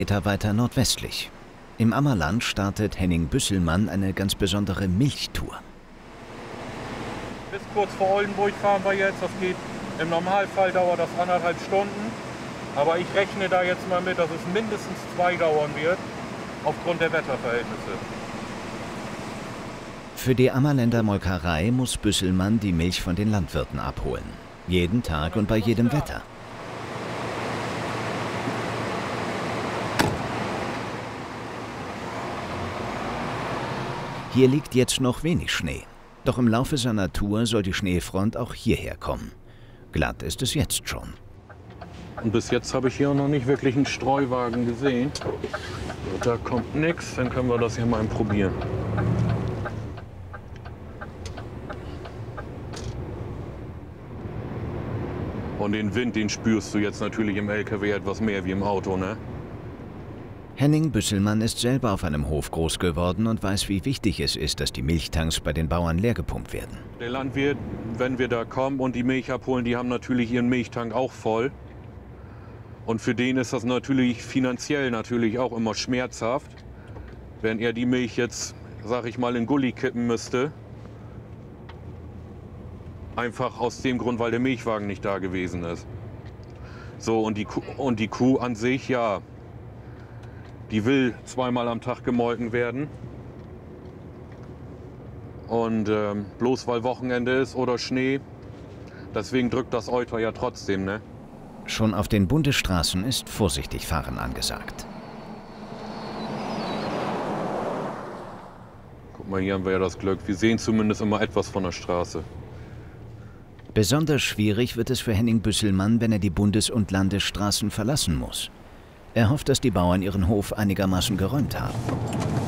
Meter weiter nordwestlich. Im Ammerland startet Henning Büsselmann eine ganz besondere Milchtour. Bis kurz vor Oldenburg fahren wir jetzt. Das geht, im Normalfall dauert das 1,5 Stunden. Aber ich rechne da jetzt mal mit, dass es mindestens 2 dauern wird, aufgrund der Wetterverhältnisse. Für die Ammerländer Molkerei muss Büsselmann die Milch von den Landwirten abholen. Jeden Tag und bei jedem Wetter. Hier liegt jetzt noch wenig Schnee. Doch im Laufe seiner Tour soll die Schneefront auch hierher kommen. Glatt ist es jetzt schon. Und bis jetzt habe ich hier noch nicht wirklich einen Streuwagen gesehen. Da kommt nichts, dann können wir das hier mal probieren. Und den Wind, den spürst du jetzt natürlich im LKW etwas mehr wie im Auto, ne? Henning Büsselmann ist selber auf einem Hof groß geworden und weiß, wie wichtig es ist, dass die Milchtanks bei den Bauern leergepumpt werden. Der Landwirt, wenn wir da kommen und die Milch abholen, die haben natürlich ihren Milchtank auch voll. Und für den ist das natürlich finanziell natürlich auch immer schmerzhaft, wenn er die Milch jetzt, sag ich mal, in Gully kippen müsste. Einfach aus dem Grund, weil der Milchwagen nicht da gewesen ist. So, und die Kuh an sich, ja, die will 2-mal am Tag gemolken werden. Und bloß weil Wochenende ist oder Schnee, deswegen drückt das Euter ja trotzdem, ne? Schon auf den Bundesstraßen ist vorsichtig fahren angesagt. Guck mal, hier haben wir ja das Glück. Wir sehen zumindest immer etwas von der Straße. Besonders schwierig wird es für Henning Büsselmann, wenn er die Bundes- und Landesstraßen verlassen muss. Er hofft, dass die Bauern ihren Hof einigermaßen geräumt haben.